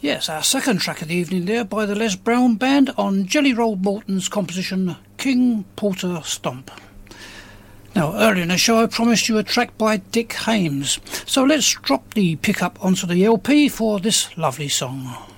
Yes, our second track of the evening there by the Les Brown Band on Jelly Roll Morton's composition King Porter Stomp. Now, earlier in the show I promised you a track by Dick Haymes, so let's drop the pickup onto the LP for this lovely song.